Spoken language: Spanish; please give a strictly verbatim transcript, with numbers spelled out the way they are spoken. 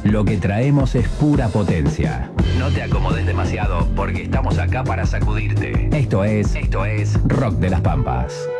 Lo que traemos es pura potencia. No te acomodes demasiado porque estamos acá para sacudirte. Esto es, esto es Rock de las Pampas.